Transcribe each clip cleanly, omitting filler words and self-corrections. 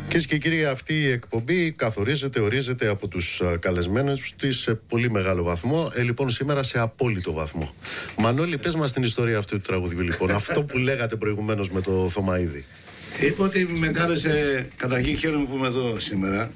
Κυρίες και κύριοι, αυτή η εκπομπή καθορίζεται, ορίζεται από τους καλεσμένους της σε πολύ μεγάλο βαθμό. Λοιπόν, σήμερα σε απόλυτο βαθμό. Μανώλη, πες μας την ιστορία αυτού του τραγουδιού, λοιπόν. Αυτό που λέγατε προηγουμένως με το Θωμαΐδη. Είπα ότι με κάλεσε, καταρχήν χαίρομαι που είμαι εδώ σήμερα.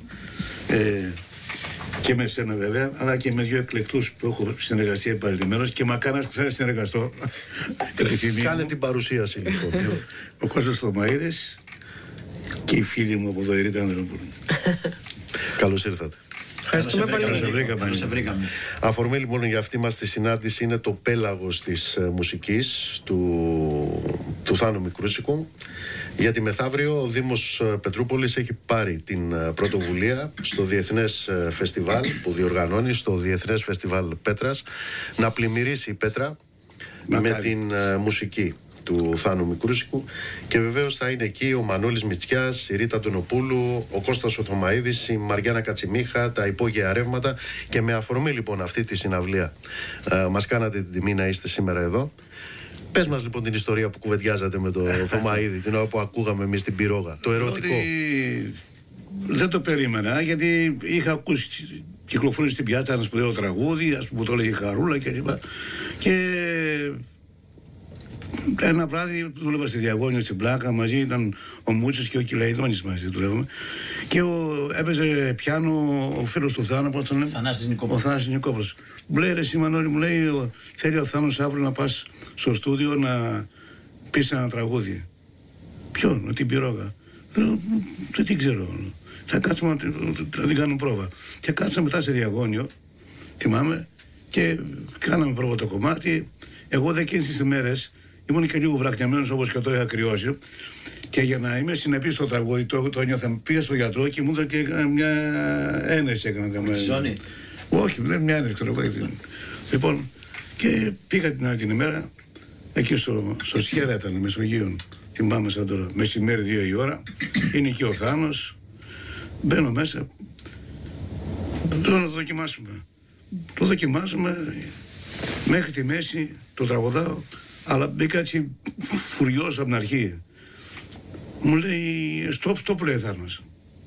Και με εσένα βέβαια, αλλά και με δύο εκλεκτούς που έχω συνεργαστεί επανειλημμένως και μακάρι να ξανασυνεργαστώ. Κάνε την παρουσίαση, λοιπόν. Ο Κώστας Θωμαΐδης και οι φίλοι μου από εδώ, η Ρίτα Ανδροπούλου. Καλώς ήρθατε. Ευχαριστούμε πολύ. Καλώς σε βρήκαμε. Αφορμή λοιπόν για αυτή μας τη συνάντηση είναι το πέλαγος της μουσικής του Θάνου Μικρούσικου. Γιατί μεθαύριο ο Δήμος Πετρούπολης έχει πάρει την πρωτοβουλία στο Διεθνές Φεστιβάλ που διοργανώνει, στο Διεθνές Φεστιβάλ Πέτρας, να πλημμυρίσει η Πέτρα με την μουσική του Θάνου Μικρούσικου, και βεβαίως θα είναι εκεί ο Μανώλης Μητσιάς, η Ρίτα Αντωνοπούλου, ο Κώστας ο Θωμαΐδης, η Μαριάννα Κατσιμίχα, τα υπόγεια ρεύματα. Και με αφορμή λοιπόν αυτή τη συναυλία μας κάνατε την τιμή να είστε σήμερα εδώ. Πες μας λοιπόν την ιστορία που κουβεντιάζατε με το Θωμαΐδη την ώρα που ακούγαμε εμείς την πυρόγα, το ερωτικό. Δεν το περίμενα, γιατί είχα ακούσει κυκλοφορήσει στην πιάτσα ένα σπουδαίο τραγούδι, ας πούμε, που το έλεγε Χαρούλα κλπ. Και ένα βράδυ δούλευα στη Διαγώνιο στην Πλάκα, μαζί ήταν ο Μούτσος και ο Κυλαϊδόνης μαζί δουλεύαμε. Και έπαιζε πιάνο ο φίλος του Θάνου, πώς τον λέμε, ο Θάνας Νικόπουλος. Μου λέει, ρε εσύ Μανώλη, μου λέει, θέλει ο Θάνος αύριο να πας στο στούντιο να πεις ένα τραγούδι. Ποιον, την πυρόγα. Δεν την ξέρω. Θα κάτσουμε να την κάνουμε πρόβα. Και κάτσαμε μετά σε Διαγώνιο, θυμάμαι, και κάναμε πρόβα το κομμάτι. Εγώ εκείνες τις ημέρες ήμουν και λίγο βρακιαμένος, όπως και το είχα κρυώσει. Και για να είμαι συνεπής στο τραγούδι, το ένιωθα. Πήγα στο γιατρό και μου έδωσε μια ένεση. Έκανα Ζώνη. Όχι, δεν μια ένεση. Λοιπόν, και πήγα την άλλη την ημέρα, εκεί στο Σιέρα ήταν, Μεσογείων. Θυμάμαι σαν τώρα, μεσημέρι 2 η ώρα. Είναι εκεί ο Θάνος. Μπαίνω μέσα. Τώρα να το δοκιμάσουμε. Το δοκιμάσουμε μέχρι τη μέση, το τραγουδάω. Αλλά μπήκα έτσι φουριός από την αρχή. Μου λέει, stop, λέει Θάνος.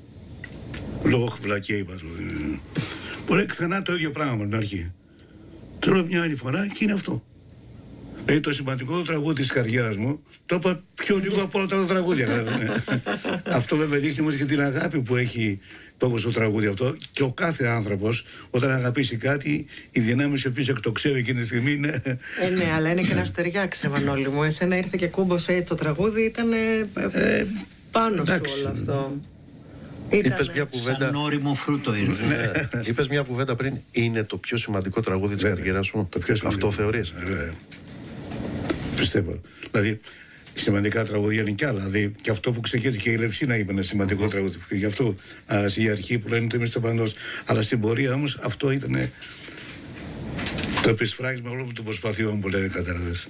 Λόγω βλακία είπα. Μου λέει ξανά το ίδιο πράγμα από την αρχή. Το λέω μια άλλη φορά και είναι αυτό. Λέει, το σημαντικό τραγούδι της καριέρας μου, το είπα πιο λίγο από όλα τα τραγούδια. Αυτό βέβαια δείχνει όμως και την αγάπη που έχει στο τραγούδι αυτό, και ο κάθε άνθρωπος όταν αγαπήσει κάτι, η δυνάμει η οποία εκτοξεύει εκείνη τη στιγμή είναι. Ναι, αλλά είναι και να σου ταιριάξει, Μανώλη μου. Εσένα ήρθε και κούμπωσε έτσι το τραγούδι, ήταν πάνω σου όλο αυτό. Είπες μια κουβέντα. Σαν όριμο φρούτο ήρθε. Είπες μια κουβέντα πριν, είναι το πιο σημαντικό τραγούδι της καριέρας σου. Αυτό θεωρείς? Πιστεύω. Δηλαδή, σημαντικά τραγούδια είναι κι άλλα. Δηλαδή, και αυτό που ξεκίνησε και η Λευσίνα είπε ένα σημαντικό τραγούδι. Και γι' αυτό, η αρχή που λένε εμείς το παντός. Αλλά στην πορεία όμως αυτό ήταν το επισφράγισμα όλων των προσπαθειών που λένε, κατάλαβες.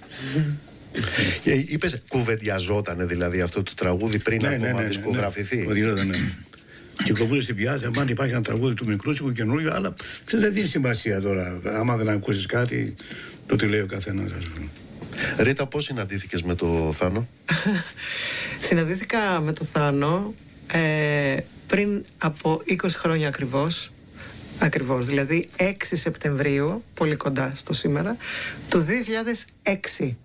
Είπες, κουβεντιαζότανε δηλαδή αυτό το τραγούδι πριν ακόμα δισκογραφηθεί? Ναι. Κυκλοφορεί στην πιάτσα, αν υπάρχει ένα τραγούδι του Μικρούσικου καινούριο, αλλά δεν δίνει σημασία τώρα. Άμα δεν ακούσεις κάτι, το τι λέει ο καθένας. Ρίτα, πώς συναντήθηκες με το Θάνο? Συναντήθηκα με το Θάνο πριν από 20 χρόνια ακριβώς, δηλαδή 6 Σεπτεμβρίου, πολύ κοντά στο σήμερα, του 2006,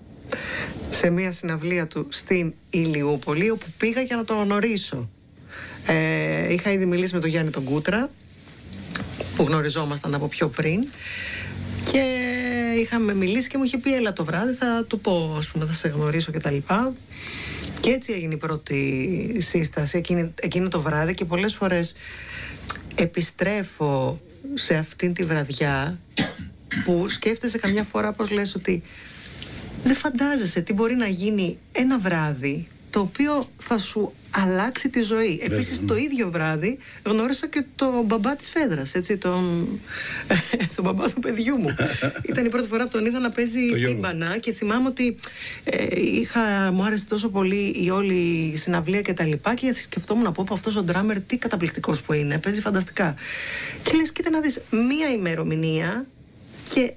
σε μια συναυλία του στην Ηλιούπολη, όπου πήγα για να τον γνωρίσω. Είχα ήδη μιλήσει με τον Γιάννη τον Κούτρα, που γνωριζόμασταν από πιο πριν, και είχαμε μιλήσει και μου είχε πει, έλα το βράδυ, θα του πω, ας πούμε, θα σε γνωρίσω και τα λοιπά. Και έτσι έγινε η πρώτη σύσταση εκείνο το βράδυ, και πολλές φορές επιστρέφω σε αυτήν τη βραδιά που σκέφτεσαι καμιά φορά, πως λες, ότι δεν φαντάζεσαι τι μπορεί να γίνει ένα βράδυ το οποίο θα σου αλλάξει τη ζωή. Επίσης το ίδιο βράδυ γνώρισα και τον μπαμπά της Φέδρας, έτσι, τον μπαμπά του παιδιού μου. Ήταν η πρώτη φορά που τον είδα να παίζει τύμπανα, και θυμάμαι ότι μου άρεσε τόσο πολύ η όλη συναυλία και τα λοιπά, και σκεφτόμουν να πω, αυτός ο ντράμερ τι καταπληκτικός που είναι, παίζει φανταστικά. Και λες, κοίτα να δεις, μία ημερομηνία και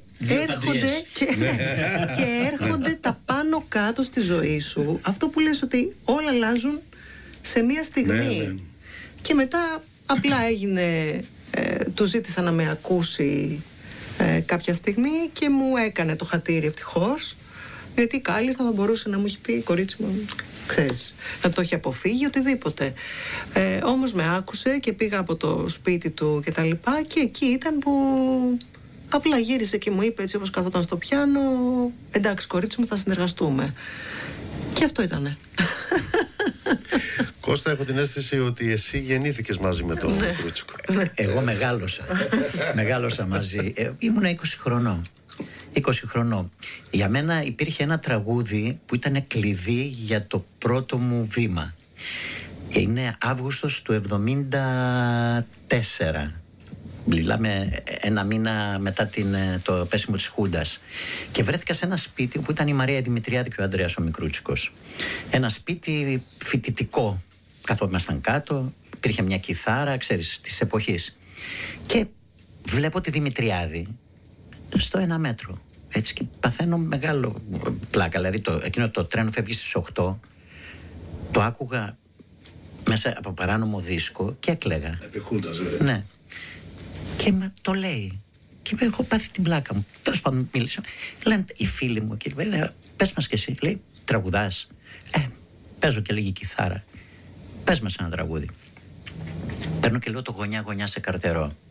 έρχονται τα πάνω κάτω στη ζωή σου. Αυτό που λες, ότι όλα αλλάζουν σε μία στιγμή. Ναι. Και μετά απλά έγινε, του ζήτησα να με ακούσει κάποια στιγμή και μου έκανε το χατήρι, ευτυχώς, γιατί κάλλιστα θα μπορούσε να μου έχει πει, κορίτσι μου, ξέρεις, να το έχει αποφύγει, οτιδήποτε. Όμως με άκουσε και πήγα από το σπίτι του και τα λοιπά, και εκεί ήταν που απλά γύρισε και μου είπε, έτσι όπως καθόταν στο πιάνο, εντάξει κορίτσι μου, θα συνεργαστούμε. Και αυτό ήτανε. Κώστα, έχω την αίσθηση ότι εσύ γεννήθηκες μαζί με τον Κρούτσικο. Εγώ μεγάλωσα μαζί. Ήμουνα 20 χρονών. 20 χρονών. Για μένα υπήρχε ένα τραγούδι που ήταν κλειδί για το πρώτο μου βήμα. Είναι Αύγουστος του 1974. Μιλάμε ένα μήνα μετά το πέσιμο της Χούντας. Και βρέθηκα σε ένα σπίτι που ήταν η Μαρία Δημητριάδη και ο Ανδρέας ο Μικρούτσικος. Ένα σπίτι φοιτητικό. Καθόμασταν κάτω, υπήρχε μια κιθάρα, ξέρεις, της εποχής. Και βλέπω τη Δημητριάδη στο 1 μέτρο. Έτσι, και παθαίνω μεγάλο πλάκα. Δηλαδή εκείνο το τρένο φεύγει στις 8. Το άκουγα μέσα από παράνομο δίσκο και έκλαιγα. Επιχούντας, ναι. Και το λέει. Και έχω πάθει την πλάκα μου. Τέλος πάντων μίλησα. Λένε οι φίλοι μου και λένε, πες μας κι εσύ. Λέει, τραγουδάς? Παίζω και λίγη κιθάρα. Πες μας ένα τραγούδι. Παίρνω και λέω το γωνιά γωνιά σε καρτερό.